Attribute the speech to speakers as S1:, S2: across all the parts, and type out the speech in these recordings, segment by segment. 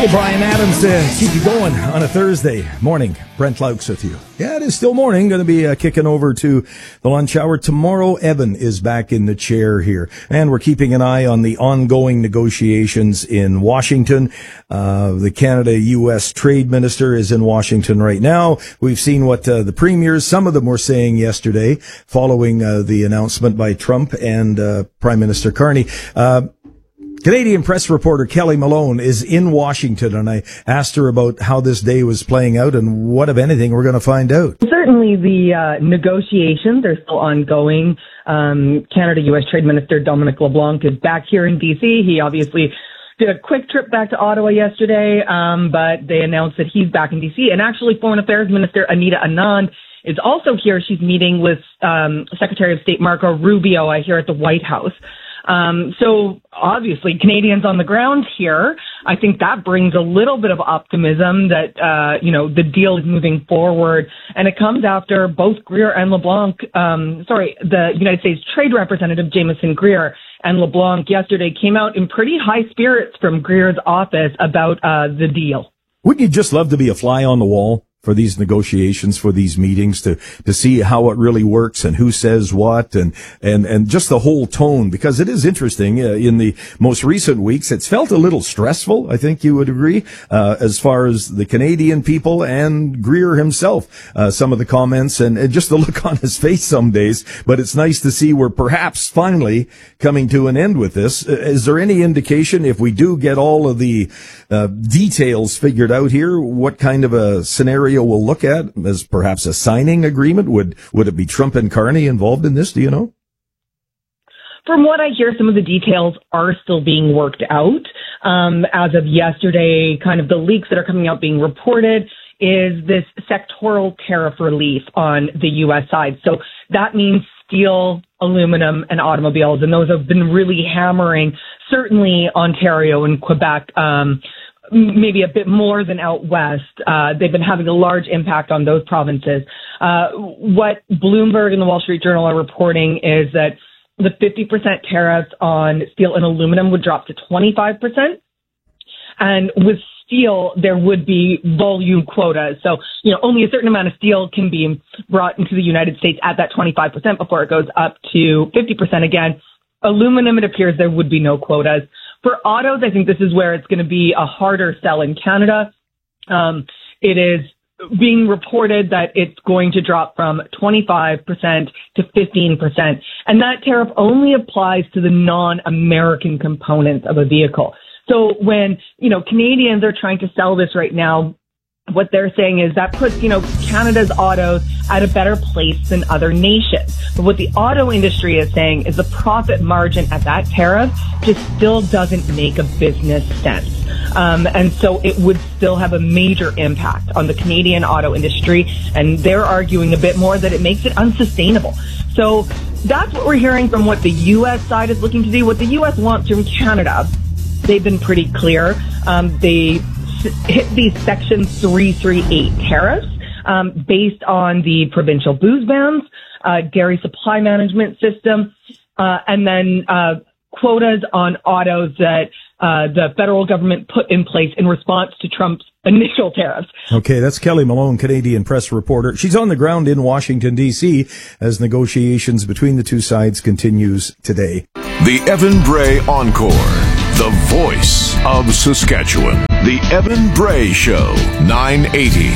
S1: Hey, Brian Adams to keep you going on a Thursday morning. Brent Laux with you. Yeah, it is still morning. Going to be kicking over to the lunch hour. Tomorrow, Evan is back in the chair here. And we're keeping an eye on the ongoing negotiations in Washington. The Canada-U.S. trade minister is in Washington right now. We've seen what the premiers, some of them were saying yesterday, following the announcement by Trump and Prime Minister Carney. Canadian press reporter Kelly Malone is in Washington, and I asked her about how this day was playing out and what, if anything, we're going to find out.
S2: Certainly the negotiations are still ongoing. Canada-U.S. Trade Minister Dominic LeBlanc is back here in D.C. He obviously did a quick trip back to Ottawa yesterday, but they announced that he's back in D.C. And actually, Foreign Affairs Minister Anita Anand is also here. She's meeting with Secretary of State Marco Rubio, I hear, at the White House. So obviously Canadians on the ground here, I think that brings a little bit of optimism that, the deal is moving forward. And it comes after both Greer and LeBlanc, the United States Trade Representative Jameson Greer and LeBlanc yesterday came out in pretty high spirits from Greer's office about, the deal.
S1: Wouldn't you just love to be a fly on the wall for these negotiations, for these meetings, to see how it really works and who says what and just the whole tone? Because it is interesting. In the most recent weeks, it's felt a little stressful, I think you would agree, as far as the Canadian people and Greer himself, some of the comments and just the look on his face some days. But it's nice to see we're perhaps finally coming to an end with this. Is there any indication, if we do get all of the details figured out here, what kind of a scenario we'll look at as perhaps a signing agreement? Would it be Trump and Carney involved in this? Do you know?
S2: From what I hear, some of the details are still being worked out. As of yesterday, kind of the leaks that are coming out being reported is this sectoral tariff relief on the U.S. side. So that means steel, aluminum, and automobiles, and those have been really hammering, certainly Ontario and Quebec, maybe a bit more than out west. They've been having a large impact on those provinces. What Bloomberg and the Wall Street Journal are reporting is that the 50% tariffs on steel and aluminum would drop to 25%. And with steel, there would be volume quotas. So, only a certain amount of steel can be brought into the United States at that 25% before it goes up to 50% again. Aluminum, it appears there would be no quotas. For autos, I think this is where it's going to be a harder sell in Canada. It is being reported that it's going to drop from 25% to 15%. And that tariff only applies to the non-American components of a vehicle. So when, Canadians are trying to sell this right now, what they're saying is that puts, Canada's autos at a better place than other nations. But what the auto industry is saying is the profit margin at that tariff just still doesn't make a business sense. And so it would still have a major impact on the Canadian auto industry. And they're arguing a bit more that it makes it unsustainable. So that's what we're hearing from what the U.S. side is looking to do. What the U.S. wants from Canada, they've been pretty clear. They hit these Section 338 tariffs based on the provincial booze bans, dairy supply management system, and then quotas on autos that the federal government put in place in response to Trump's initial tariffs.
S1: Okay, that's Kelly Malone, Canadian press reporter. She's on the ground in Washington, D.C. as negotiations between the two sides continues today.
S3: The Evan Bray Encore, the voice of Saskatchewan. The Evan Bray Show, 980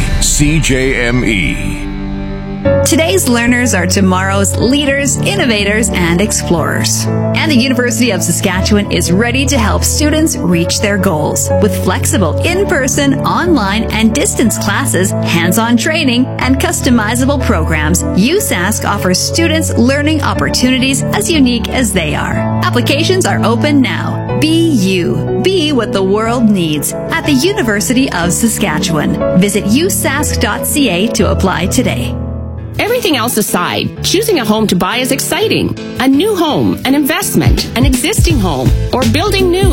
S3: CJME.
S4: Today's learners are tomorrow's leaders, innovators, and explorers. And the University of Saskatchewan is ready to help students reach their goals. With flexible in-person, online, and distance classes, hands-on training, and customizable programs, USask offers students learning opportunities as unique as they are. Applications are open now. Be you. Be what the world needs at the University of Saskatchewan. Visit usask.ca to apply today.
S5: Everything else aside, choosing a home to buy is exciting. A new home, an investment, an existing home, or building new.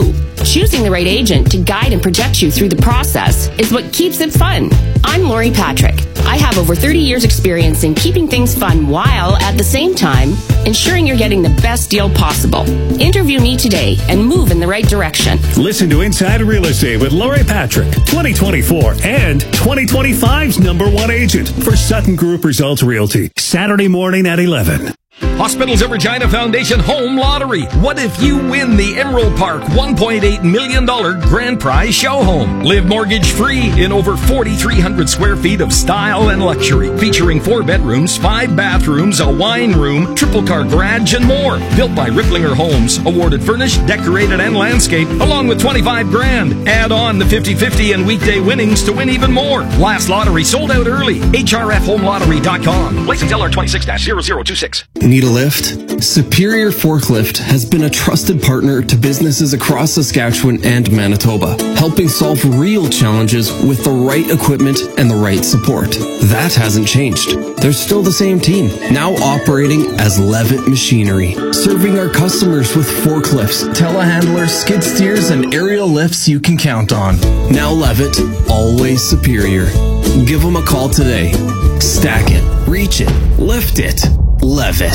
S5: Choosing the right agent to guide and protect you through the process is what keeps it fun. I'm Lori Patrick. I have over 30 years experience in keeping things fun while at the same time ensuring you're getting the best deal possible. Interview me today and move in the right direction.
S6: Listen to Inside Real Estate with Lori Patrick, 2024 and 2025's #1 agent for Sutton Group Results Realty. Saturday morning at 11.
S7: Hospitals of Regina Foundation Home Lottery. What if you win the Emerald Park $1.8 million grand prize show home? Live mortgage free in over 4,300 square feet of style and luxury, featuring 4 bedrooms, 5 bathrooms, a wine room, triple car garage, and more. Built by Ripplinger Homes, awarded furnished, decorated, and landscape, along with $25,000. Add on the 50-50 and weekday winnings to win even more. Last lottery sold out early. HRFHomeLottery.com. License LR 26-0026.
S8: Need a lift? Superior Forklift has been a trusted partner to businesses across Saskatchewan and Manitoba, helping solve real challenges with the right equipment and the right support. That hasn't changed. They're still the same team, now operating as Levitt Machinery, serving our customers with forklifts, telehandlers, skid steers, and aerial lifts you can count on. Now Levitt, always superior. Give them a call today. Stack it, reach it, lift it. Levitt.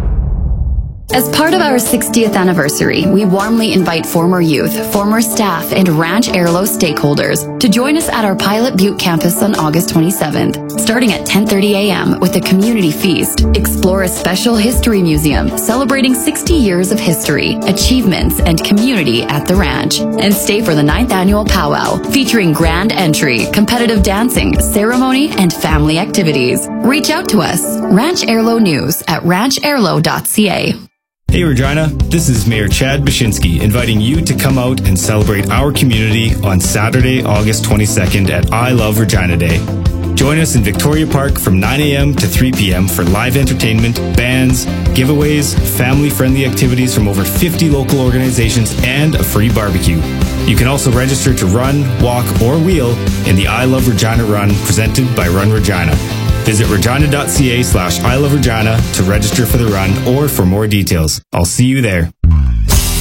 S4: As part of our 60th anniversary, we warmly invite former youth, former staff, and Ranch Airlo stakeholders to join us at our Pilot Butte campus on August 27th, starting at 10:30 a.m. with a community feast. Explore a special history museum celebrating 60 years of history, achievements, and community at the ranch. And stay for the 9th annual powwow, featuring grand entry, competitive dancing, ceremony, and family activities. Reach out to us, Ranch Airlo News at ranchairlo.ca.
S9: Hey Regina, this is Mayor Chad Bashinsky inviting you to come out and celebrate our community on Saturday, August 22nd at I Love Regina Day. Join us in Victoria Park from 9 a.m. to 3 p.m. for live entertainment, bands, giveaways, family-friendly activities from over 50 local organizations, and a free barbecue. You can also register to run, walk, or wheel in the I Love Regina Run presented by Run Regina. Visit regina.ca/I Love Regina to register for the run or for more details. I'll see you there.